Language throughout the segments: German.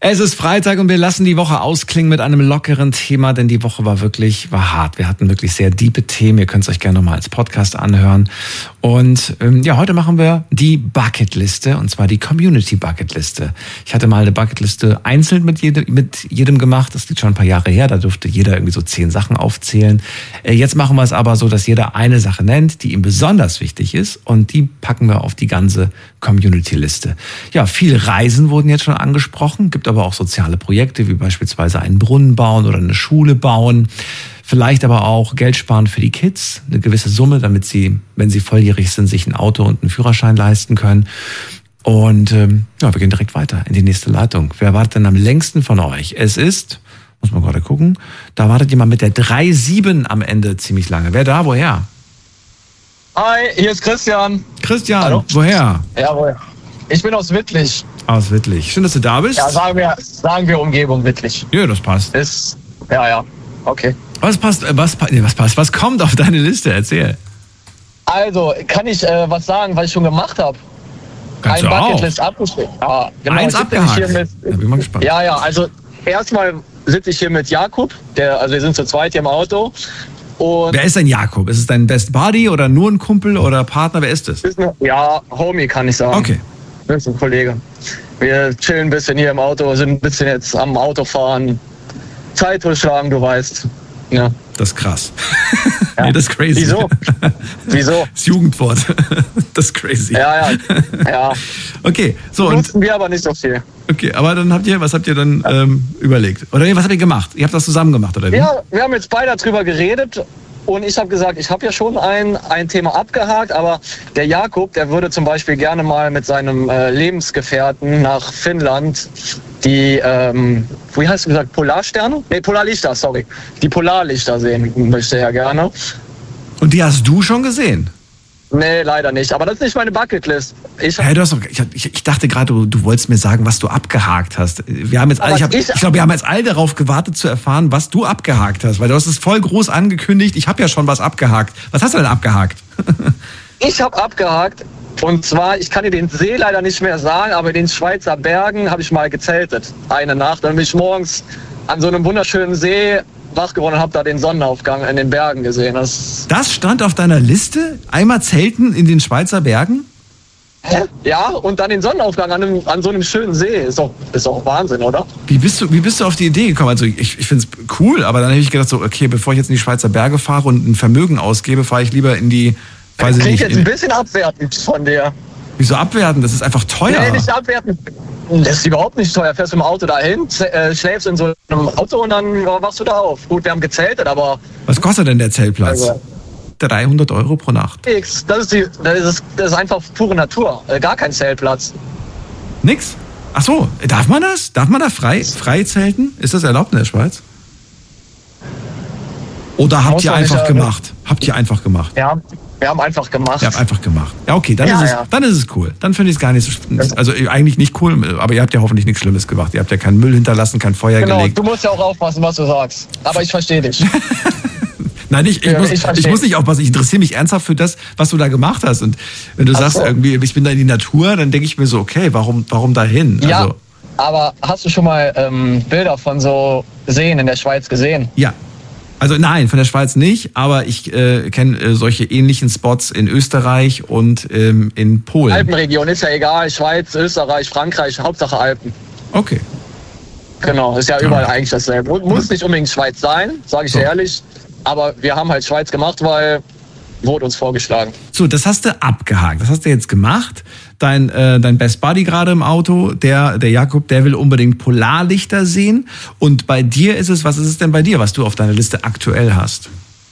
Es ist Freitag und wir lassen die Woche ausklingen mit einem lockeren Thema, denn die Woche war hart. Wir hatten wirklich sehr diepe Themen. Ihr könnt es euch gerne nochmal als Podcast anhören. Und heute machen wir die Bucketliste, und zwar die Community Bucketliste. Ich hatte mal eine Bucketliste einzeln mit jedem gemacht. Das liegt schon ein paar Jahre her. Da durfte jeder irgendwie so 10 Sachen aufzählen. Jetzt machen wir es aber so, dass jeder eine Sache nennt, die ihm besonders wichtig ist, und die packen wir auf die ganze Community-Liste. Ja, viel Reisen wurden jetzt schon angesprochen. Gibt aber auch soziale Projekte, wie beispielsweise einen Brunnen bauen oder eine Schule bauen. Vielleicht aber auch Geld sparen für die Kids, eine gewisse Summe, damit sie, wenn sie volljährig sind, sich ein Auto und einen Führerschein leisten können. Und wir gehen direkt weiter in die nächste Leitung. Wer wartet denn am längsten von euch? Es ist, muss man gerade gucken, da wartet jemand mit der 3-7 am Ende ziemlich lange. Wer da? Woher? Hi, hier ist Christian. Christian, hallo? Woher? Jawohl. Ich bin aus Wittlich. Aus Wittlich. Schön, dass du da bist. Ja, sagen wir Umgebung Wittlich. Ja, das passt. Ja, okay. Was kommt auf deine Liste? Erzähl. Also, kann ich was sagen, was ich schon gemacht habe? Kannst Ein du auch. Bucketlist abgeschrieben. Ja, genau. Eins abgehakt. Da bin mal gespannt. Ja, also erstmal sitze ich hier mit Jakob. Also wir sind zu zweit hier im Auto. Und wer ist denn Jakob? Ist es dein Best Buddy oder nur ein Kumpel oder Partner? Wer ist es? Ja, Homie kann ich sagen. Okay. Das ist ein Kollege. Wir chillen ein bisschen hier im Auto, sind ein bisschen jetzt am Autofahren. Zeit totschlagen, du weißt. Ja. Das ist krass. Ja. Nee, das ist crazy. Wieso? Das Jugendwort. Das ist crazy. Ja. Okay, so. Nutzen wir aber nicht so viel. Okay, aber dann was habt ihr dann überlegt? Oder was habt ihr gemacht? Ihr habt das zusammen gemacht, oder wie? Ja, wir haben jetzt beide darüber geredet. Und ich habe gesagt, ich habe ja schon ein Thema abgehakt, aber der Jakob, der würde zum Beispiel gerne mal mit seinem Lebensgefährten nach Finnland die, wie hast du gesagt, Polarsterne? Nee, Polarlichter, sorry. Die Polarlichter sehen möchte er gerne. Und die hast du schon gesehen? Nee, leider nicht. Aber das ist nicht meine Bucketlist. Ich dachte gerade, du wolltest mir sagen, was du abgehakt hast. Wir haben jetzt ich glaube, wir haben jetzt alle darauf gewartet zu erfahren, was du abgehakt hast. Weil du hast es voll groß angekündigt. Ich habe ja schon was abgehakt. Was hast du denn abgehakt? Ich habe abgehakt. Und zwar, ich kann dir den See leider nicht mehr sagen, aber in den Schweizer Bergen habe ich mal gezeltet. Eine Nacht. Dann bin ich morgens an so einem wunderschönen See wach geworden und habe da den Sonnenaufgang in den Bergen gesehen. Das stand auf deiner Liste? Einmal zelten in den Schweizer Bergen? Ja, und dann den Sonnenaufgang an so einem schönen See. Ist doch Wahnsinn, oder? Wie bist du auf die Idee gekommen? Also ich finde es cool, aber dann habe ich gedacht so, okay, bevor ich jetzt in die Schweizer Berge fahre und ein Vermögen ausgebe, fahre ich lieber in die, weiß ich nicht. Klingt jetzt ein bisschen abwertend von dir. Wieso abwerten? Das ist einfach teuer. Nee, nicht abwerten. Das ist überhaupt nicht teuer. Fährst du im Auto dahin, schläfst in so einem Auto und dann wachst du da auf. Gut, wir haben gezeltet, aber... Was kostet denn der Zeltplatz? Also, 300 € pro Nacht. Nix. Das ist einfach pure Natur. Gar kein Zeltplatz. Nix? Ach so, darf man das? Darf man da frei zelten? Ist das erlaubt in der Schweiz? Oder habt ihr einfach gemacht? Habt ihr einfach gemacht? Ja. Wir haben einfach gemacht. Ihr habt einfach gemacht. Ja, okay, dann ist es cool. Dann finde ich es gar nicht so, also eigentlich nicht cool, aber ihr habt ja hoffentlich nichts Schlimmes gemacht. Ihr habt ja keinen Müll hinterlassen, kein Feuer gelegt. Genau, du musst ja auch aufpassen, was du sagst. Aber ich verstehe dich. Nein, ich muss nicht aufpassen. Ich interessiere mich ernsthaft für das, was du da gemacht hast. Und wenn du sagst, irgendwie, ich bin da in die Natur, dann denke ich mir so, okay, warum dahin? Ja, also, aber hast du schon mal Bilder von so Seen in der Schweiz gesehen? Ja. Also nein, von der Schweiz nicht, aber ich kenne solche ähnlichen Spots in Österreich und in Polen. Alpenregion, ist ja egal, Schweiz, Österreich, Frankreich, Hauptsache Alpen. Okay. Genau, ist ja überall eigentlich dasselbe. Muss nicht unbedingt Schweiz sein, sage ich dir ehrlich, aber wir haben halt Schweiz gemacht, weil wurde uns vorgeschlagen. So, das hast du abgehakt, das hast du jetzt gemacht. Dein Best Buddy gerade im Auto, der Jakob, der will unbedingt Polarlichter sehen. Und bei dir ist es, was ist es denn bei dir, was du auf deiner Liste aktuell hast?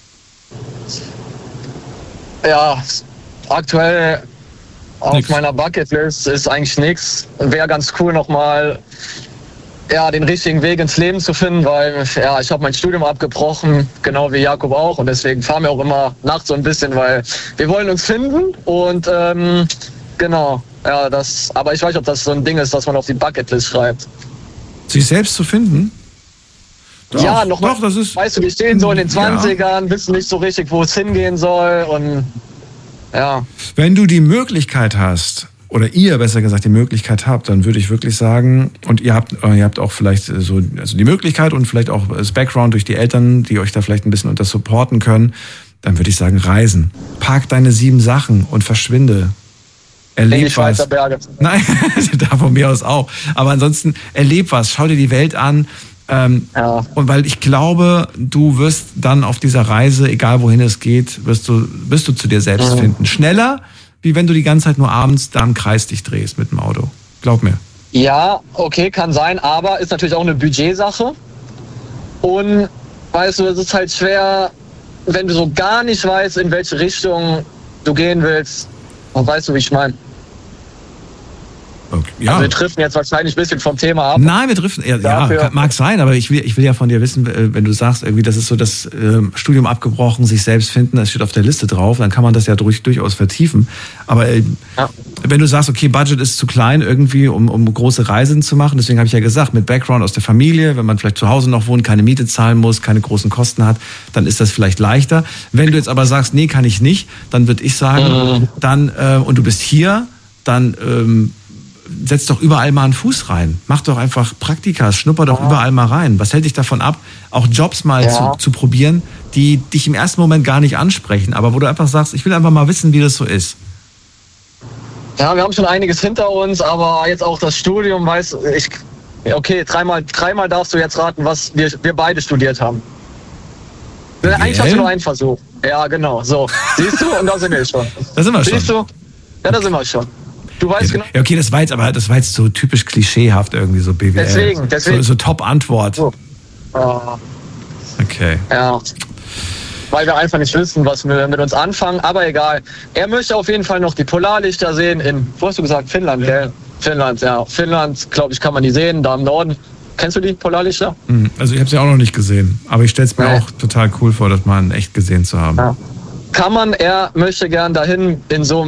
Ja, aktuell auf meiner Bucketlist ist eigentlich nichts. Wäre ganz cool nochmal den richtigen Weg ins Leben zu finden, weil ich habe mein Studium abgebrochen, genau wie Jakob auch. Und deswegen fahren wir auch immer nachts so ein bisschen, weil wir wollen uns finden und genau, aber ich weiß nicht, ob das so ein Ding ist, dass man auf die Bucketlist schreibt. Sich selbst zu finden? Doch, ja, nochmal, weißt du, wir stehen so in den 20ern, wissen nicht so richtig, wo es hingehen soll und ja. Wenn du die Möglichkeit hast oder ihr besser gesagt die Möglichkeit habt, dann würde ich wirklich sagen, und ihr habt auch vielleicht so, also die Möglichkeit und vielleicht auch das Background durch die Eltern, die euch da vielleicht ein bisschen unter supporten können, dann würde ich sagen, reisen. Pack deine 7 Sachen und verschwinde. Erleb die Schweizer Berge. Nein, da von mir aus auch. Aber ansonsten erleb was, schau dir die Welt an. Und weil ich glaube, du wirst dann auf dieser Reise, egal wohin es geht, wirst du zu dir selbst finden. Schneller, wie wenn du die ganze Zeit nur abends da im Kreis dich drehst mit dem Auto. Glaub mir. Ja, okay, kann sein, aber ist natürlich auch eine Budgetsache. Und weißt du, es ist halt schwer, wenn du so gar nicht weißt, in welche Richtung du gehen willst. Und weißt du, wie ich meine? Okay, ja. Also wir driften jetzt wahrscheinlich ein bisschen vom Thema ab. Nein, wir driften, ja, mag sein, aber ich will ja von dir wissen, wenn du sagst, irgendwie, das ist so das Studium abgebrochen, sich selbst finden, das steht auf der Liste drauf, dann kann man das ja durchaus vertiefen. Aber wenn du sagst, okay, Budget ist zu klein irgendwie, um große Reisen zu machen, deswegen habe ich ja gesagt, mit Background aus der Familie, wenn man vielleicht zu Hause noch wohnt, keine Miete zahlen muss, keine großen Kosten hat, dann ist das vielleicht leichter. Wenn du jetzt aber sagst, nee, kann ich nicht, dann würde ich sagen, und du bist hier, dann setz doch überall mal einen Fuß rein. Mach doch einfach Praktika, schnupper doch überall mal rein. Was hält dich davon ab, auch Jobs mal zu probieren, die dich im ersten Moment gar nicht ansprechen, aber wo du einfach sagst, ich will einfach mal wissen, wie das so ist. Ja, wir haben schon einiges hinter uns, aber jetzt auch das Studium, weißt ich, okay, dreimal darfst du jetzt raten, was wir beide studiert haben. Eigentlich hast du nur einen Versuch. Ja, genau, so. Siehst du? Und da sind wir schon. Da sind wir schon. Siehst du? Ja, da sind wir schon. Du weißt genau. Ja, okay, das war jetzt so typisch klischeehaft irgendwie, so BWL. Deswegen. So Top-Antwort. So. Okay. Ja. Weil wir einfach nicht wissen, was wir mit uns anfangen, aber egal. Er möchte auf jeden Fall noch die Polarlichter sehen wo hast du gesagt, Finnland, gell? Finnland, ja. Finnland, glaube ich, kann man die sehen, da im Norden. Kennst du die Polarlichter? Also ich habe sie auch noch nicht gesehen, aber ich stelle es mir auch total cool vor, das mal in echt gesehen zu haben. Ja. Er möchte gern dahin in so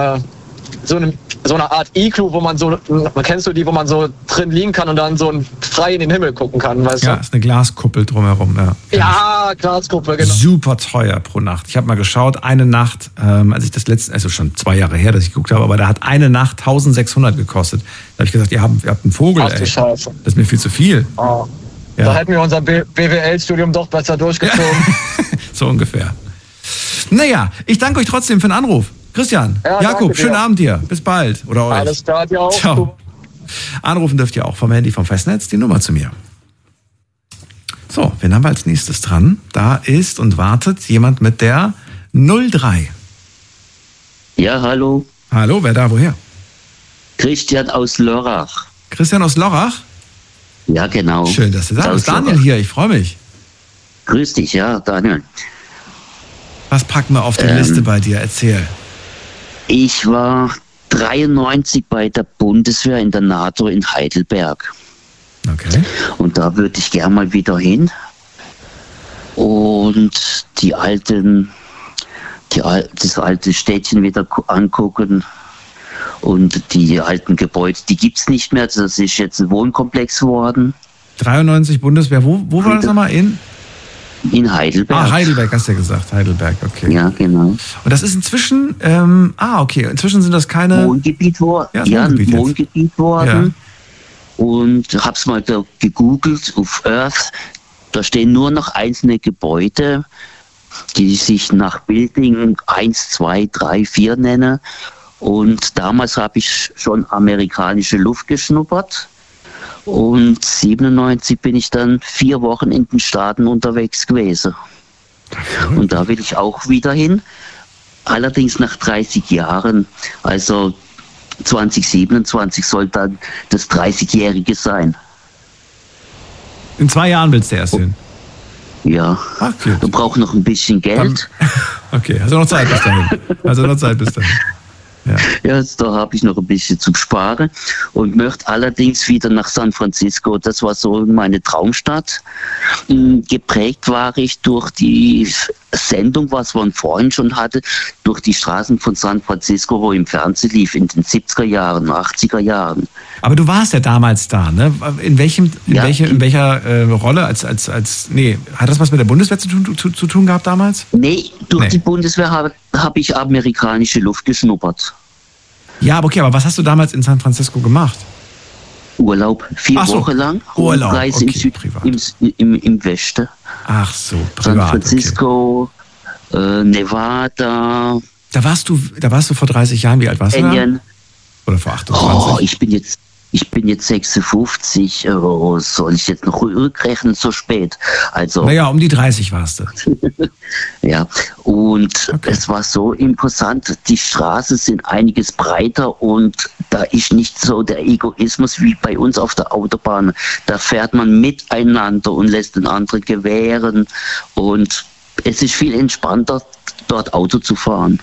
eine Art Iglu, wo man kennst du die, wo man so drin liegen kann und dann so frei in den Himmel gucken kann, weißt du? Ja, ist eine Glaskuppel drumherum, ja. Ja, Glaskuppel, genau. Super teuer pro Nacht. Ich habe mal geschaut, eine Nacht, als ich also schon 2 Jahre her, dass ich geguckt habe, aber da hat eine Nacht 1.600 gekostet. Da habe ich gesagt, ihr habt einen Vogel, ey. Scheiße. Das ist mir viel zu viel. Oh. Ja. Da hätten wir unser BWL-Studium doch besser durchgezogen. So ungefähr. Naja, ich danke euch trotzdem für den Anruf. Christian, Jakob, schönen Abend dir. Bis bald. Oder euch. Alles klar, dir auch. Ciao. Anrufen dürft ihr auch vom Handy, vom Festnetz, die Nummer zu mir. So, wen haben wir als nächstes dran? Da ist und wartet jemand mit der 03. Ja, hallo. Hallo, wer da, woher? Christian aus Lörrach. Christian aus Lörrach? Ja, genau. Schön, dass du da bist. Daniel hier, ich freue mich. Grüß dich, ja, Daniel. Was packen wir auf die Liste bei dir? Erzähl. Ich war 93 bei der Bundeswehr in der NATO in Heidelberg. Okay. Und da würde ich gern mal wieder hin und das alte Städtchen wieder angucken und die alten Gebäude, die gibt es nicht mehr. Das ist jetzt ein Wohnkomplex geworden. 93 Bundeswehr, wo war das nochmal? In Heidelberg. Ah, Heidelberg hast du ja gesagt. Heidelberg, okay. Ja, genau. Und das ist inzwischen, okay, inzwischen sind das keine... Wohngebiet worden. Ja, ein Wohngebiet worden. Ja. Und hab's mal da gegoogelt auf Earth. Da stehen nur noch einzelne Gebäude, die sich nach Building 1, 2, 3, 4 nennen. Und damals habe ich schon amerikanische Luft geschnuppert. Und 97 bin ich dann 4 Wochen in den Staaten unterwegs gewesen. Und da will ich auch wieder hin. Allerdings nach 30 Jahren. Also 2027 soll dann das 30-Jährige sein. In 2 Jahren willst du erst hin? Ja. Ach, gut. Du brauchst noch ein bisschen Geld. Okay, hast du noch Zeit bis dahin? Ja, da habe ich noch ein bisschen zu sparen und möchte allerdings wieder nach San Francisco. Das war so meine Traumstadt. Geprägt war ich durch die Sendung, was man vorhin schon hatte, durch die Straßen von San Francisco, wo im Fernsehen lief, in den 70er Jahren, 80er Jahren. Aber du warst ja damals da, ne? In welcher Rolle hat das was mit der Bundeswehr zu tun gehabt damals? Nee, durch die Bundeswehr habe ich amerikanische Luft geschnuppert. Ja, aber okay, aber was hast du damals in San Francisco gemacht? Urlaub, 4 Wochen lang. Urlaub, Reise im Westen. Ach so, privat. San Francisco, Nevada. Da warst du vor 30 Jahren, wie alt warst du da? Oder vor 28? Ich bin jetzt 56. Soll ich jetzt noch rückrechnen, so spät? Also. Naja, um die 30 warst du. Ja, und es war so imposant. Die Straßen sind einiges breiter und da ist nicht so der Egoismus wie bei uns auf der Autobahn. Da fährt man miteinander und lässt den anderen gewähren und es ist viel entspannter, dort Auto zu fahren.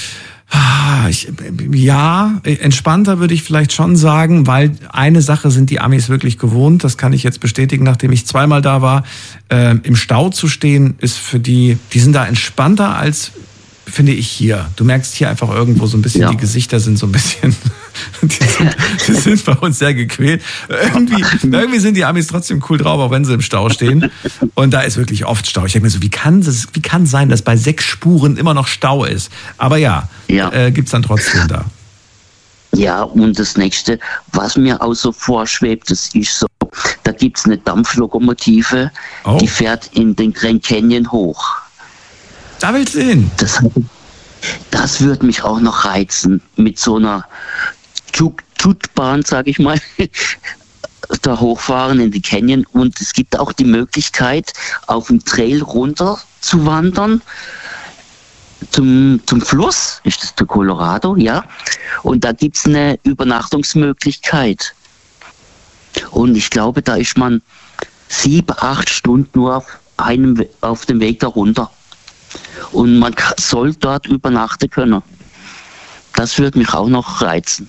Entspannter würde ich vielleicht schon sagen, weil eine Sache sind die Amis wirklich gewohnt, das kann ich jetzt bestätigen, nachdem ich 2-mal da war. Im Stau zu stehen ist für die sind da entspannter als, finde ich, hier. Du merkst hier einfach irgendwo so ein bisschen, die Gesichter sind so ein bisschen, die sind bei uns sehr gequält. Irgendwie sind die Amis trotzdem cool drauf, auch wenn sie im Stau stehen. Und da ist wirklich oft Stau. Ich denke mir so, wie kann es sein, dass bei 6 Spuren immer noch Stau ist? Aber gibt's dann trotzdem da. Ja, und das Nächste, was mir auch so vorschwebt, das ist so, da gibt's eine Dampflokomotive, die fährt in den Grand Canyon hoch. Da willst du hin? Das würde mich auch noch reizen, mit so einer Tutbahn, sage ich mal, da hochfahren in die Canyon. Und es gibt auch die Möglichkeit, auf dem Trail runter zu wandern zum Fluss, ist das der Colorado, ja. Und da gibt es eine Übernachtungsmöglichkeit. Und ich glaube, da ist man 7-8 Stunden nur auf dem Weg da runter. Und man soll dort übernachten können. Das würde mich auch noch reizen.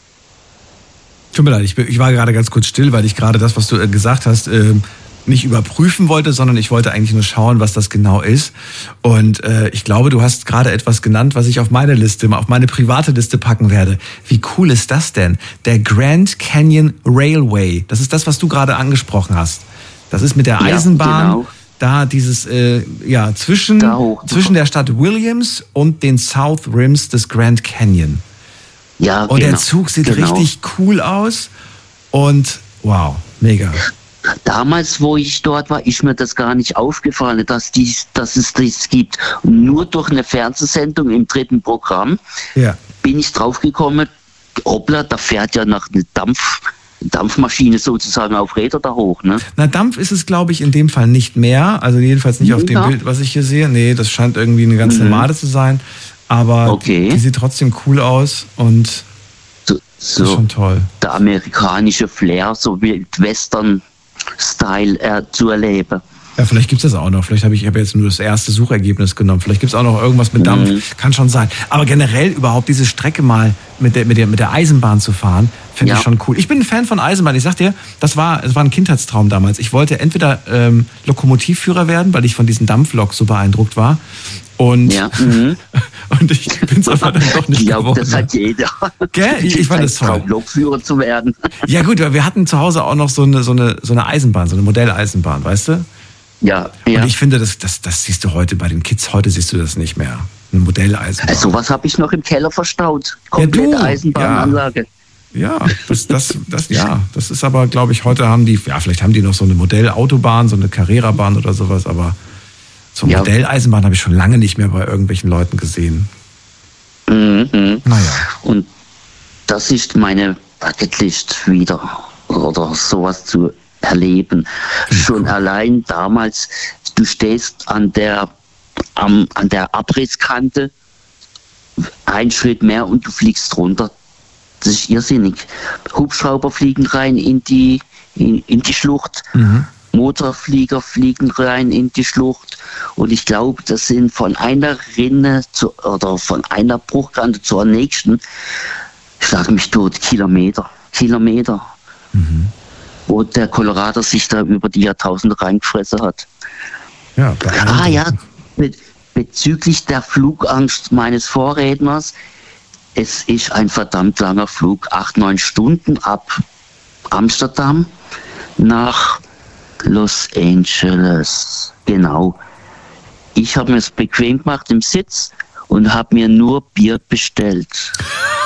Tut mir leid, ich war gerade ganz kurz still, weil ich gerade das, was du gesagt hast, nicht überprüfen wollte, sondern ich wollte eigentlich nur schauen, was das genau ist. Und ich glaube, du hast gerade etwas genannt, was ich auf meine private Liste packen werde. Wie cool ist das denn? Der Grand Canyon Railway. Das ist das, was du gerade angesprochen hast. Das ist mit der Eisenbahn. Genau. Da dieses, zwischen der Stadt Williams und den South Rims des Grand Canyon. Ja, und der Zug sieht richtig cool aus und wow, mega. Damals, wo ich dort war, ist mir das gar nicht aufgefallen, dass es das gibt. Und nur durch eine Fernsehsendung im 3. Programm bin ich draufgekommen, hoppla, da fährt ja nach einer Dampfmaschine sozusagen auf Räder da hoch, ne? Na, Dampf ist es, glaube ich, in dem Fall nicht mehr. Also jedenfalls nicht auf dem Bild, was ich hier sehe. Nee, das scheint irgendwie eine ganz normale zu sein. Aber die sieht trotzdem cool aus und das ist schon toll. Der amerikanische Flair, so wie Western-Style zu erleben. Ja, vielleicht gibt es das auch noch. Vielleicht habe ich jetzt nur das erste Suchergebnis genommen. Vielleicht gibt es auch noch irgendwas mit Dampf. Kann schon sein. Aber generell überhaupt diese Strecke mal mit der Eisenbahn zu fahren, finde ich schon cool. Ich bin ein Fan von Eisenbahn. Ich sag dir, es war ein Kindheitstraum damals. Ich wollte entweder Lokomotivführer werden, weil ich von diesen Dampfloks so beeindruckt war. Und, und ich bin es aber dann doch nicht geworden. Das hat jeder. Gell? Ich fand es toll. Lokführer zu werden. Ja gut, wir hatten zu Hause auch noch so eine Eisenbahn, so eine Modelleisenbahn, weißt du? Ja. Und ich finde, das siehst du heute bei den Kids, heute siehst du das nicht mehr. Eine Modelleisenbahn. Also was habe ich noch im Keller verstaut. Komplette Eisenbahnanlage. Ja, das ist aber, glaube ich, heute vielleicht haben die noch so eine Modellautobahn, so eine Carrera-Bahn oder sowas, aber so eine Modelleisenbahn habe ich schon lange nicht mehr bei irgendwelchen Leuten gesehen. Naja. Und das ist meine Bucketlist wieder, oder sowas zu erleben. Schon allein damals, du stehst an der Abrisskante, ein Schritt mehr und du fliegst runter. Das ist irrsinnig. Hubschrauber fliegen rein in die Schlucht. Motorflieger fliegen rein in die Schlucht. Und ich glaube, das sind von einer Rinne oder von einer Bruchkante zur nächsten, schlag mich tot, Kilometer. Wo der Colorado sich da über die Jahrtausende reingefressen hat. Ja, bezüglich der Flugangst meines Vorredners, es ist ein verdammt langer Flug, 8-9 Stunden ab Amsterdam nach Los Angeles. Genau. Ich habe mir es bequem gemacht im Sitz und habe mir nur Bier bestellt.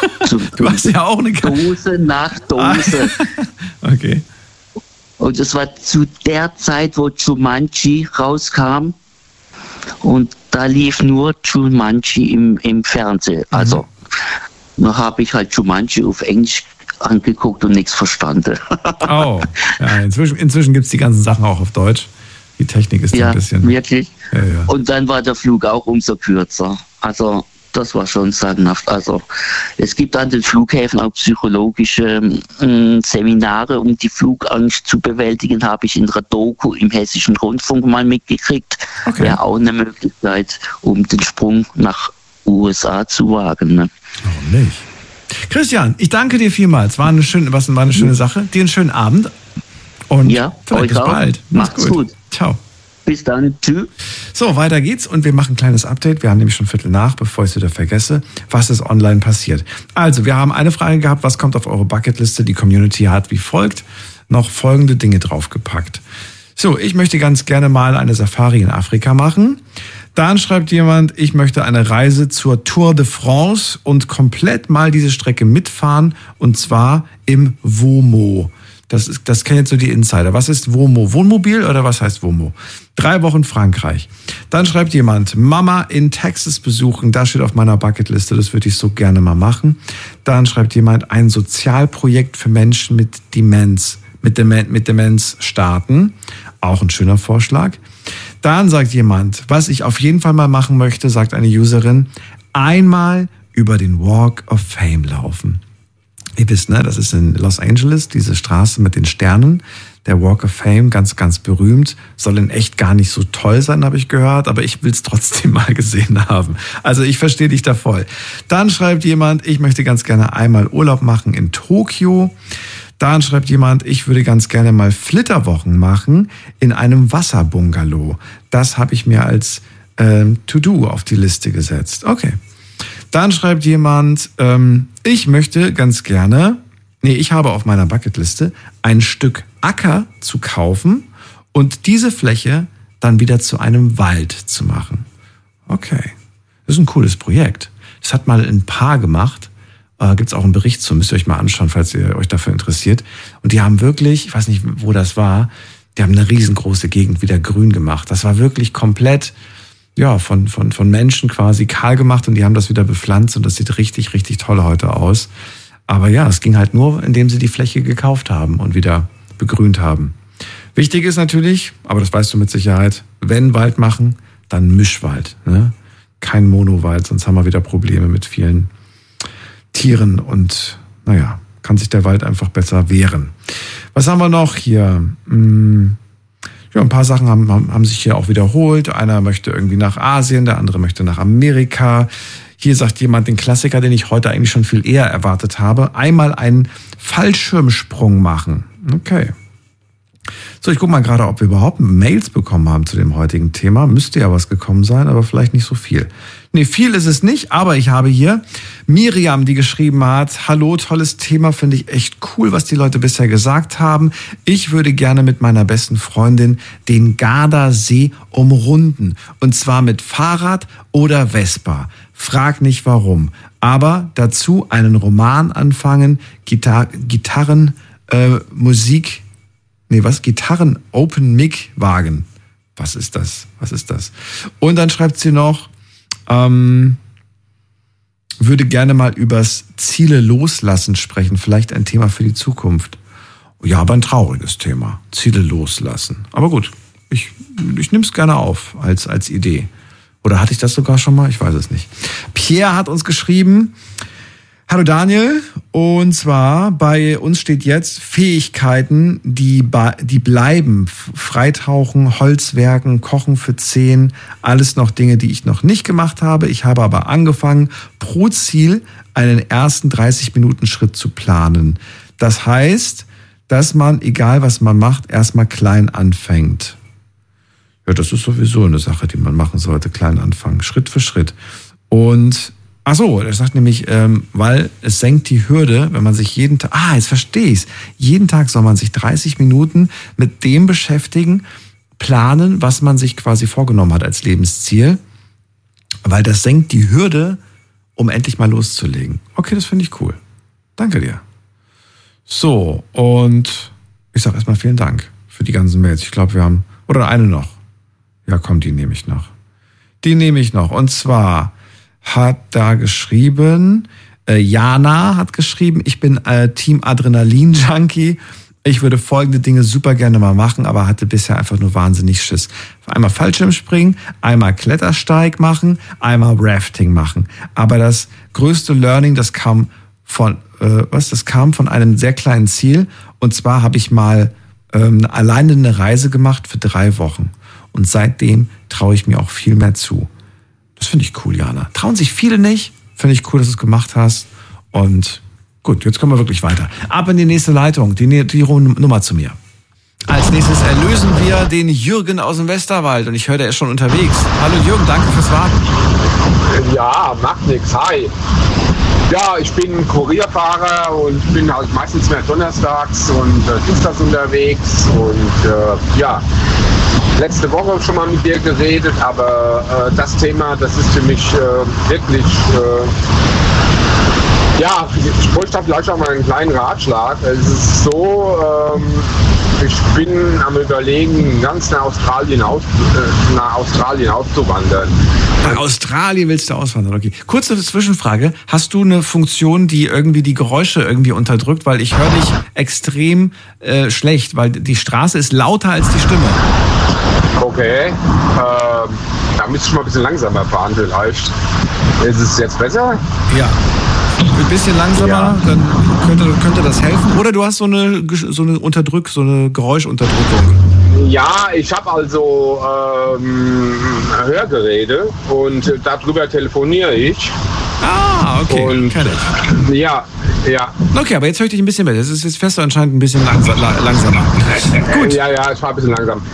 Du hast ja auch eine Dose nach Dose. Okay. Und es war zu der Zeit, wo Jumanji rauskam. Und da lief nur Jumanji im Fernsehen. Also, da habe ich halt Jumanji auf Englisch angeguckt und nichts verstanden. Oh, ja, inzwischen gibt es die ganzen Sachen auch auf Deutsch. Die Technik ist ein bisschen... Wirklich. Ja. Und dann war der Flug auch umso kürzer. Also, das war schon sagenhaft. Also, es gibt an den Flughäfen auch psychologische Seminare, um die Flugangst zu bewältigen, habe ich in der Doku im Hessischen Rundfunk mal mitgekriegt. Okay. Wäre auch eine Möglichkeit, um den Sprung nach USA zu wagen. Ne? Warum nicht? Christian, ich danke dir vielmals. War eine schöne Sache. Dir einen schönen Abend. Und vielleicht bis bald. Macht's gut. Ciao. Bis dann. Tschüss. So, weiter geht's und wir machen ein kleines Update. Wir haben nämlich schon 15:15, bevor ich es wieder vergesse, was ist online passiert. Also, wir haben eine Frage gehabt, was kommt auf eure Bucketliste? Die Community hat wie folgt noch folgende Dinge draufgepackt. So, ich möchte ganz gerne mal eine Safari in Afrika machen. Dann schreibt jemand, ich möchte eine Reise zur Tour de France und komplett mal diese Strecke mitfahren und zwar im WOMO. Das kennen jetzt so die Insider. Was ist WOMO? Wohnmobil oder was heißt WOMO? 3 Wochen Frankreich. Dann schreibt jemand, Mama in Texas besuchen. Das steht auf meiner Bucketliste. Das würde ich so gerne mal machen. Dann schreibt jemand, ein Sozialprojekt für Menschen mit Demenz starten. Auch ein schöner Vorschlag. Dann sagt jemand, was ich auf jeden Fall mal machen möchte, sagt eine Userin, einmal über den Walk of Fame laufen. Ihr wisst, ne, das ist in Los Angeles, diese Straße mit den Sternen. Der Walk of Fame, ganz, ganz berühmt. Soll in echt gar nicht so toll sein, habe ich gehört, aber ich will es trotzdem mal gesehen haben. Also ich verstehe dich da voll. Dann schreibt jemand, ich möchte ganz gerne einmal Urlaub machen in Tokio. Dann schreibt jemand, ich würde ganz gerne mal Flitterwochen machen in einem Wasserbungalow. Das habe ich mir als To-Do auf die Liste gesetzt. Okay. Dann schreibt jemand, ich möchte ganz gerne, ich habe auf meiner Bucketliste ein Stück Acker zu kaufen und diese Fläche dann wieder zu einem Wald zu machen. Okay, das ist ein cooles Projekt. Das hat mal ein Paar gemacht. Gibt es auch einen Bericht zu, müsst ihr euch mal anschauen, falls ihr euch dafür interessiert. Und die haben wirklich, ich weiß nicht, wo das war, die haben eine riesengroße Gegend wieder grün gemacht. Das war wirklich komplett von Menschen quasi kahl gemacht und die haben das wieder bepflanzt und das sieht richtig, richtig toll heute aus. Aber ja, es ging halt nur, indem sie die Fläche gekauft haben und wieder begrünt haben. Wichtig ist natürlich, aber das weißt du mit Sicherheit, wenn Wald machen, dann Mischwald. Ne? Kein Monowald, sonst haben wir wieder Probleme mit vielen Tieren und kann sich der Wald einfach besser wehren. Was haben wir noch hier? Ja, ein paar Sachen haben sich hier auch wiederholt. Einer möchte irgendwie nach Asien, der andere möchte nach Amerika. Hier sagt jemand den Klassiker, den ich heute eigentlich schon viel eher erwartet habe. Einmal einen Fallschirmsprung machen. Okay. So, ich gucke mal gerade, ob wir überhaupt Mails bekommen haben zu dem heutigen Thema. Müsste ja was gekommen sein, aber vielleicht nicht so viel. Nee, viel ist es nicht, aber ich habe hier Miriam, die geschrieben hat, hallo, tolles Thema, finde ich echt cool, was die Leute bisher gesagt haben. Ich würde gerne mit meiner besten Freundin den Gardasee umrunden. Und zwar mit Fahrrad oder Vespa. Frag nicht warum. Aber dazu einen Roman anfangen, Gitarren Open Mic wagen. Was ist das? Und dann schreibt sie noch, würde gerne mal übers Ziele loslassen sprechen. Vielleicht ein Thema für die Zukunft. Ja, aber ein trauriges Thema. Ziele loslassen. Aber gut, ich nehme es gerne auf als Idee. Oder hatte ich das sogar schon mal? Ich weiß es nicht. Pierre hat uns geschrieben, hallo Daniel, und zwar bei uns steht jetzt Fähigkeiten, die bleiben. Freitauchen, Holzwerken, Kochen für 10, alles noch Dinge, die ich noch nicht gemacht habe. Ich habe aber angefangen, pro Ziel einen ersten 30-Minuten-Schritt zu planen. Das heißt, dass man, egal was man macht, erstmal klein anfängt. Ja, das ist sowieso eine Sache, die man machen sollte, klein anfangen, Schritt für Schritt. Und er sagt nämlich, weil es senkt die Hürde, wenn man sich jeden Tag, jetzt verstehe ich's. Jeden Tag soll man sich 30 Minuten mit dem beschäftigen, planen, was man sich quasi vorgenommen hat als Lebensziel, weil das senkt die Hürde, um endlich mal loszulegen. Okay, das finde ich cool. Danke dir. So, und ich sage erstmal vielen Dank für die ganzen Mails. Ich glaube, wir haben, oder eine noch. Ja, komm, die nehme ich noch. Und zwar hat da geschrieben, Jana hat geschrieben, ich bin Team Adrenalin-Junkie. Ich würde folgende Dinge super gerne mal machen, aber hatte bisher einfach nur wahnsinnig Schiss. Einmal Fallschirmspringen, einmal Klettersteig machen, einmal Rafting machen. Aber das größte Learning, das kam von einem sehr kleinen Ziel. Und zwar habe ich mal alleine eine Reise gemacht für 3 Wochen. Und seitdem traue ich mir auch viel mehr zu. Das finde ich cool, Jana. Trauen sich viele nicht. Finde ich cool, dass du es gemacht hast. Und gut, jetzt kommen wir wirklich weiter. Ab in die nächste Leitung, die Nummer zu mir. Als nächstes erlösen wir den Jürgen aus dem Westerwald. Und ich höre, der ist schon unterwegs. Hallo Jürgen, danke fürs Warten. Ja, macht nix. Hi. Ja, ich bin Kurierfahrer und bin halt meistens mehr donnerstags und dienstags unterwegs. Und letzte Woche schon mal mit dir geredet, aber das Thema, das ist für mich wirklich... ich bräuchte vielleicht auch mal einen kleinen Ratschlag. Es ist so, ich bin am Überlegen, ganz nach Australien auszuwandern. Nach Australien willst du auswandern, okay. Kurze Zwischenfrage. Hast du eine Funktion, die irgendwie die Geräusche irgendwie unterdrückt? Weil ich höre dich extrem schlecht, weil die Straße ist lauter als die Stimme. Okay, da müsste ich mal ein bisschen langsamer fahren vielleicht. Ist es jetzt besser? Ja. Ein bisschen langsamer, dann könnte das helfen. Oder du hast so eine Geräuschunterdrückung. Ja, ich habe also Hörgeräte und darüber telefoniere ich. Ah, okay. Und, kenn ich. Ja. Okay, aber jetzt höre ich dich ein bisschen besser. Es ist jetzt fest anscheinend ein bisschen langsamer. Gut. Ja, ich war ein bisschen langsam.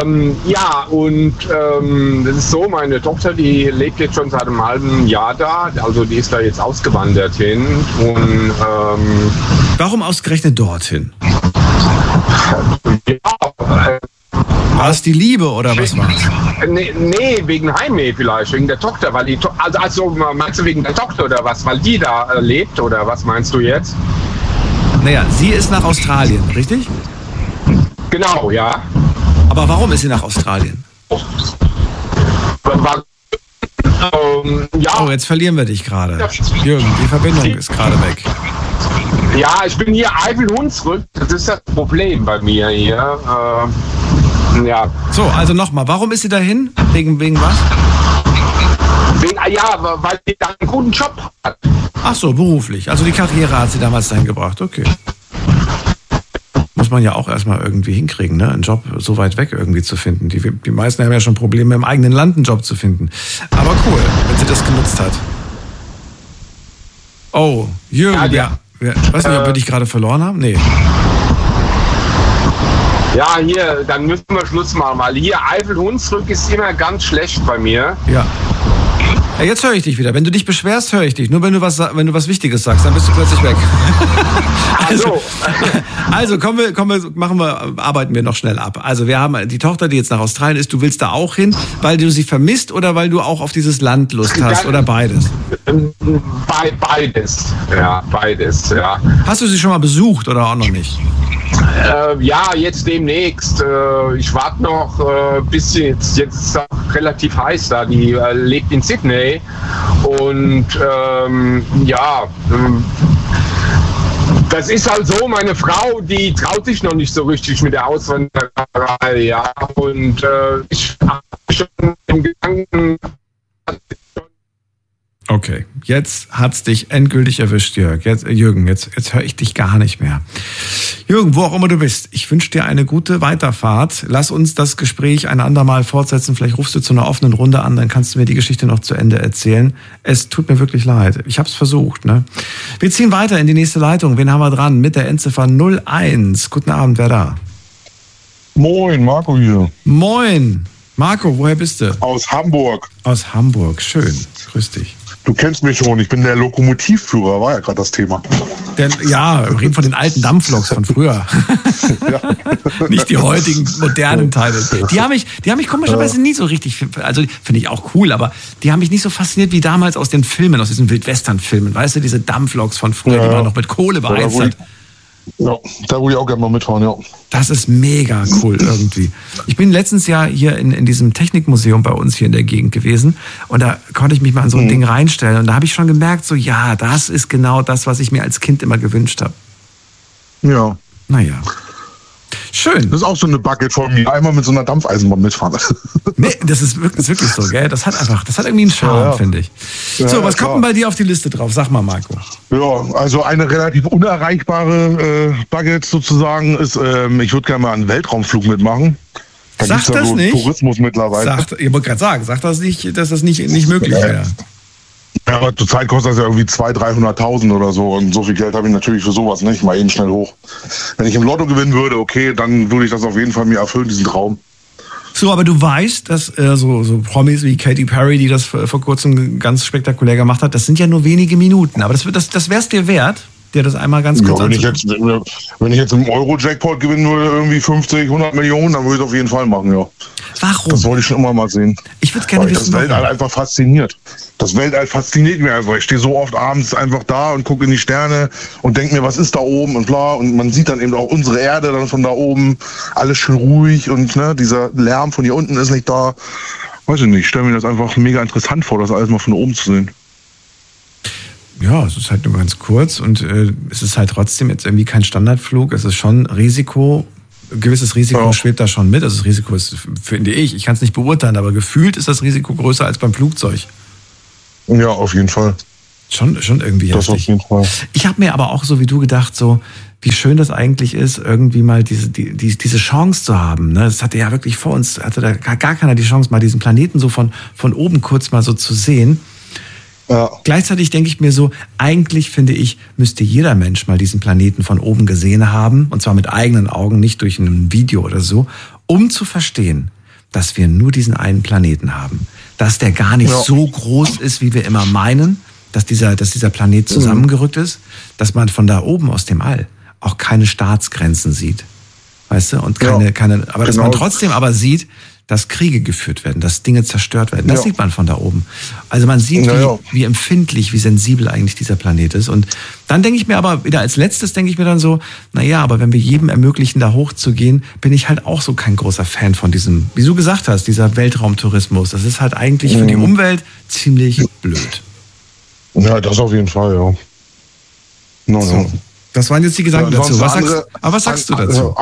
Das ist so, meine Tochter, die lebt jetzt schon seit einem halben Jahr da. Also die ist da jetzt ausgewandert hin. Und, warum ausgerechnet dorthin? War es die Liebe oder was war es? Nee, wegen Heimweh vielleicht, wegen der Tochter, weil also meinst du wegen der Tochter oder was, weil die da lebt oder was meinst du jetzt? Naja, sie ist nach Australien, richtig? Genau, ja. Aber warum ist sie nach Australien? Oh, jetzt verlieren wir dich gerade. Jürgen, die Verbindung ist gerade weg. Ja, ich bin hier Eifel-Hunsrück, das ist das Problem bei mir hier. Ja. So, also nochmal, warum ist sie dahin? Wegen was? Weil sie da einen guten Job hat. Ach so, beruflich. Also die Karriere hat sie damals dahin gebracht, okay. Muss man ja auch erstmal irgendwie hinkriegen, ne? Einen Job so weit weg irgendwie zu finden. Die meisten haben ja schon Probleme, im eigenen Land einen Job zu finden. Aber cool, wenn sie das genutzt hat. Oh, Jürgen, ja. Ich weiß nicht, ob wir dich gerade verloren haben. Nee. Ja, hier, dann müssen wir Schluss machen, weil hier Eifel-Hunsrück ist immer ganz schlecht bei mir. Ja. Ja, jetzt höre ich dich wieder. Wenn du dich beschwerst, höre ich dich. Nur wenn du was Wichtiges sagst, dann bist du plötzlich weg. Also arbeiten wir noch schnell ab. Also wir haben die Tochter, die jetzt nach Australien ist. Du willst da auch hin, weil du sie vermisst oder weil du auch auf dieses Land Lust hast oder beides? Beides. Ja, beides, ja. Hast du sie schon mal besucht oder auch noch nicht? Ja, jetzt demnächst. Ich warte noch bis jetzt ist es auch relativ heiß da. Die lebt in Sydney und das ist halt so, meine Frau, die traut sich noch nicht so richtig mit der Auswanderei, ja, und ich habe schon im Gedanken. Okay, jetzt hat's dich endgültig erwischt, Jürgen. Jetzt höre ich dich gar nicht mehr. Jürgen, wo auch immer du bist, ich wünsche dir eine gute Weiterfahrt. Lass uns das Gespräch ein andermal fortsetzen. Vielleicht rufst du zu einer offenen Runde an, dann kannst du mir die Geschichte noch zu Ende erzählen. Es tut mir wirklich leid. Ich habe es versucht, ne? Wir ziehen weiter in die nächste Leitung. Wen haben wir dran? Mit der Endziffer 01. Guten Abend, wer da? Moin, Marco hier. Moin. Marco, woher bist du? Aus Hamburg. Aus Hamburg, schön. Grüß dich. Du kennst mich schon, ich bin der Lokomotivführer, war ja gerade das Thema. Ja, wir reden von den alten Dampfloks von früher. Ja. Nicht die heutigen modernen Teile. Die haben mich komischerweise nie so richtig, also finde ich auch cool, aber die haben mich nicht so fasziniert wie damals aus den Filmen, aus diesen Wildwestern-Filmen. Weißt du, diese Dampfloks von früher, die man noch mit Kohle beheizt hat. Ja, da würde ich auch gerne mal mitfahren, ja. Das ist mega cool irgendwie. Ich bin letztens ja hier in diesem Technikmuseum bei uns hier in der Gegend gewesen und da konnte ich mich mal an so ein Ding reinstellen und da habe ich schon gemerkt, so ja, das ist genau das, was ich mir als Kind immer gewünscht habe. Ja. Naja. Schön. Das ist auch so eine Bucket von mir. Einmal mit so einer Dampfeisenbahn mitfahren. Nee, das ist wirklich so, gell? Das hat irgendwie einen Charme, finde ich. Ja, so, was kommt denn bei dir auf die Liste drauf? Sag mal, Marco. Ja, also eine relativ unerreichbare Bucket sozusagen ist, ich würde gerne mal einen Weltraumflug mitmachen. Da sag das so nicht. Tourismus mittlerweile. Ich wollte gerade sagen, sag das nicht, dass das nicht möglich wäre. Ja, aber zurzeit kostet das ja irgendwie 200.000, 300.000 oder so. Und so viel Geld habe ich natürlich für sowas nicht. Mal eben schnell hoch. Wenn ich im Lotto gewinnen würde, okay, dann würde ich das auf jeden Fall mir erfüllen, diesen Traum. So, aber du weißt, dass so Promis wie Katy Perry, die das vor kurzem ganz spektakulär gemacht hat, das sind ja nur wenige Minuten. Aber das wär's dir wert, dir das einmal ganz kurz wenn ich jetzt im Euro-Jackpot gewinnen würde, irgendwie 50, 100 Millionen, dann würde ich es auf jeden Fall machen, ja. Warum? Das wollte ich schon immer mal sehen. Ich würde gerne wissen, das Weltall einfach fasziniert. Das Weltall fasziniert mich einfach. Ich stehe so oft abends einfach da und gucke in die Sterne und denke mir, was ist da oben und bla. Und man sieht dann eben auch unsere Erde dann von da oben. Alles schön ruhig und ne, dieser Lärm von hier unten ist nicht da. Weiß ich nicht, ich stelle mir das einfach mega interessant vor, das alles mal von oben zu sehen. Ja, es ist halt nur ganz kurz und es ist halt trotzdem jetzt irgendwie kein Standardflug. Es ist schon Risiko. Ein gewisses Risiko schwebt da schon mit. Also das Risiko ist, finde ich kann es nicht beurteilen, aber gefühlt ist das Risiko größer als beim Flugzeug. Ja, auf jeden Fall. Schon irgendwie das heftig. Auf jeden Fall. Ich habe mir aber auch so wie du gedacht, so wie schön das eigentlich ist, irgendwie mal diese Chance zu haben. Ne? Das hatte ja wirklich vor uns, hatte da gar keiner die Chance, mal diesen Planeten so von oben kurz mal so zu sehen. Ja. Gleichzeitig denke ich mir so, eigentlich finde ich, müsste jeder Mensch mal diesen Planeten von oben gesehen haben, und zwar mit eigenen Augen, nicht durch ein Video oder so, um zu verstehen, dass wir nur diesen einen Planeten haben. Dass der gar nicht so groß ist, wie wir immer meinen, dass dieser Planet zusammengerückt ist, dass man von da oben aus dem All auch keine Staatsgrenzen sieht. Weißt du? Und aber dass man trotzdem aber sieht, dass Kriege geführt werden, dass Dinge zerstört werden. Das sieht man von da oben. Also man sieht, wie empfindlich, wie sensibel eigentlich dieser Planet ist. Und dann denke ich mir aber wieder als letztes, denke ich mir dann so, naja, aber wenn wir jedem ermöglichen, da hochzugehen, bin ich halt auch so kein großer Fan von diesem, wie du gesagt hast, dieser Weltraumtourismus. Das ist halt eigentlich für die Umwelt ziemlich blöd. Ja, das auf jeden Fall, ja. So. Das waren jetzt die Gedanken dazu. Aber was sagst du dazu?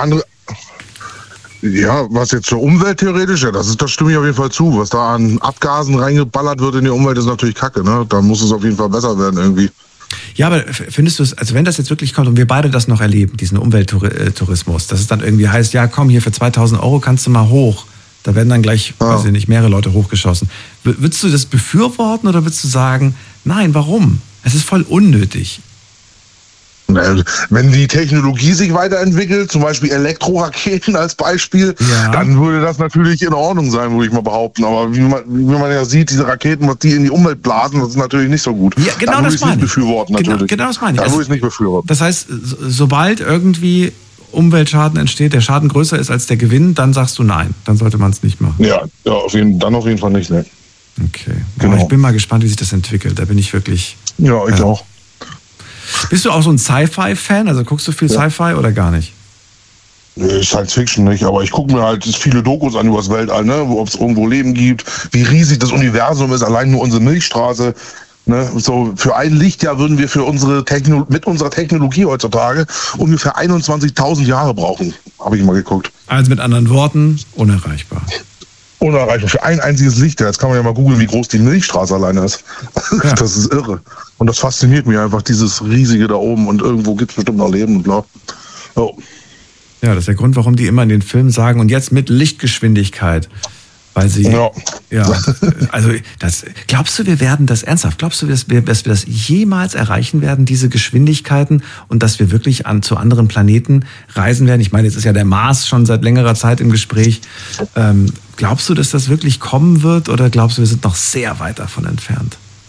Ja, was jetzt zur Umwelt theoretisch, das stimme ich auf jeden Fall zu. Was da an Abgasen reingeballert wird in die Umwelt, ist natürlich Kacke, ne? Da muss es auf jeden Fall besser werden irgendwie. Ja, aber findest du es, also wenn das jetzt wirklich kommt und wir beide das noch erleben, diesen Umwelttourismus, dass es dann irgendwie heißt, ja komm, hier für 2.000 € kannst du mal hoch. Da werden dann gleich, weiß ich nicht, mehrere Leute hochgeschossen. Würdest du das befürworten oder würdest du sagen, nein, warum? Es ist voll unnötig. Wenn die Technologie sich weiterentwickelt, zum Beispiel Elektroraketen als Beispiel, dann würde das natürlich in Ordnung sein, würde ich mal behaupten. Aber wie man ja sieht, diese Raketen, was die in die Umwelt blasen, das ist natürlich nicht so gut. Ja, genau, das meine ich. Befürworten, natürlich. Genau das meine ich. Da würde ich es nicht befürworten. Das heißt, sobald irgendwie Umweltschaden entsteht, der Schaden größer ist als der Gewinn, dann sagst du nein, dann sollte man es nicht machen. Ja, dann auf jeden Fall nicht, ne. Okay. Genau. Aber ich bin mal gespannt, wie sich das entwickelt. Da bin ich wirklich... Ja, ich auch. Bist du auch so ein Sci-Fi-Fan? Also guckst du viel Sci-Fi oder gar nicht? Science Fiction nicht, aber ich gucke mir halt viele Dokus an über das Weltall, ne? Ob es irgendwo Leben gibt, wie riesig das Universum ist, allein nur unsere Milchstraße. Ne? So für ein Lichtjahr würden wir mit unserer Technologie heutzutage ungefähr 21.000 Jahre brauchen, habe ich mal geguckt. Also mit anderen Worten, unerreichbar. Unerreichbar. Für ein einziges Lichtjahr. Jetzt kann man ja mal googeln, wie groß die Milchstraße alleine ist. Ja. Das ist irre. Und das fasziniert mich einfach, dieses Riesige da oben. Und irgendwo gibt es bestimmt noch Leben und bla. Oh. Ja, das ist der Grund, warum die immer in den Filmen sagen, und jetzt mit Lichtgeschwindigkeit. Weil sie, also glaubst du, wir werden das ernsthaft? Glaubst du, dass wir das jemals erreichen werden, diese Geschwindigkeiten, und dass wir wirklich zu anderen Planeten reisen werden? Ich meine, jetzt ist ja der Mars schon seit längerer Zeit im Gespräch. Glaubst du, dass das wirklich kommen wird, oder glaubst du, wir sind noch sehr weit davon entfernt?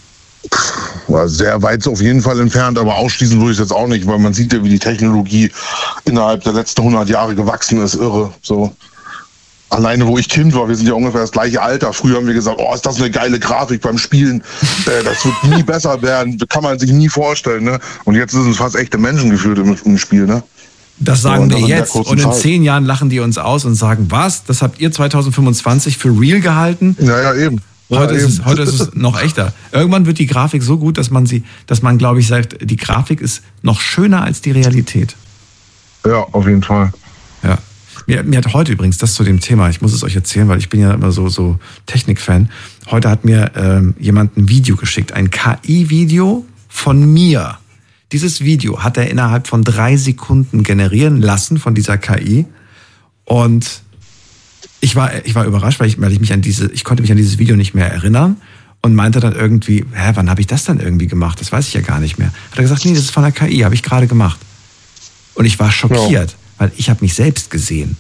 War sehr weit auf jeden Fall entfernt, aber ausschließen würde ich es jetzt auch nicht, weil man sieht ja, wie die Technologie innerhalb der letzten 100 Jahre gewachsen ist. Irre. So. Alleine, wo ich Kind war, wir sind ja ungefähr das gleiche Alter. Früher haben wir gesagt, oh, ist das eine geile Grafik beim Spielen. Das wird nie besser werden. Kann man sich nie vorstellen. Ne? Und jetzt sind es fast echte Menschen geführt im Spiel. Ne? Das sagen wir jetzt. Und in 10 Jahren lachen die uns aus und sagen, was? Das habt ihr 2025 für real gehalten? Ja, eben. Heute ist es noch echter. Irgendwann wird die Grafik so gut, dass man, glaube ich, sagt, die Grafik ist noch schöner als die Realität. Ja, auf jeden Fall. Ja. Mir hat heute übrigens, das zu dem Thema, ich muss es euch erzählen, weil ich bin ja immer so Technik-Fan. Heute hat mir jemand ein Video geschickt, ein KI-Video von mir. Dieses Video hat er innerhalb von 3 Sekunden generieren lassen von dieser KI. Und ich war überrascht, weil ich konnte mich an dieses Video nicht mehr erinnern und meinte dann irgendwie, wann habe ich das dann irgendwie gemacht? Das weiß ich ja gar nicht mehr. Hat er gesagt, nee, das ist von der KI, habe ich gerade gemacht. Und ich war schockiert, weil ich habe mich selbst gesehen.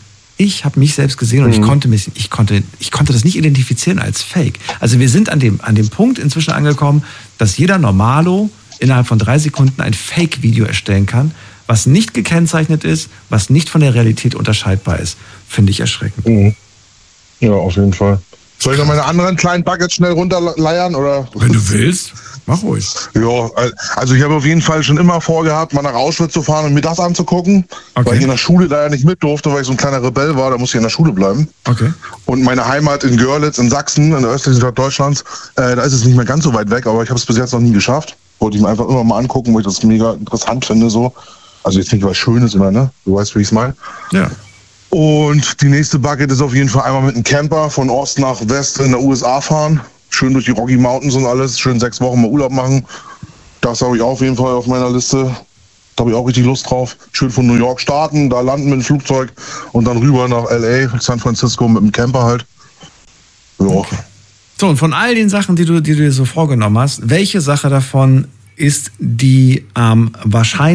Und ich konnte das nicht identifizieren als Fake. Also wir sind an dem Punkt inzwischen angekommen, dass jeder Normalo innerhalb von 3 Sekunden ein Fake-Video erstellen kann, was nicht gekennzeichnet ist, was nicht von der Realität unterscheidbar ist. Finde ich erschreckend. Mhm. Ja, auf jeden Fall. Soll ich noch meine anderen kleinen Buckets schnell runterleiern? Oder? Wenn du willst, mach ruhig. Ja, also ich habe auf jeden Fall schon immer vorgehabt, mal nach Auschwitz zu fahren und mir das anzugucken. Okay. Weil ich in der Schule da ja nicht mit durfte, weil ich so ein kleiner Rebell war, da musste ich in der Schule bleiben. Okay. Und meine Heimat in Görlitz in Sachsen, in der östlichen Stadt Deutschlands, da ist es nicht mehr ganz so weit weg, aber ich habe es bis jetzt noch nie geschafft. Wollte ich mir einfach immer mal angucken, weil ich das mega interessant finde. So. Also jetzt nicht was Schönes immer, ne? Du weißt, wie ich es meine. Ja. Und die nächste Bucket ist auf jeden Fall einmal mit einem Camper von Ost nach West in der USA fahren. Schön durch die Rocky Mountains und alles. Schön 6 Wochen mal Urlaub machen. Das habe ich auch auf jeden Fall auf meiner Liste. Da habe ich auch richtig Lust drauf. Schön von New York starten, da landen mit dem Flugzeug und dann rüber nach L.A., San Francisco mit dem Camper halt. Ja. Okay. So, und von all den Sachen, die du dir so vorgenommen hast, welche Sache davon ist die wahrscheinlich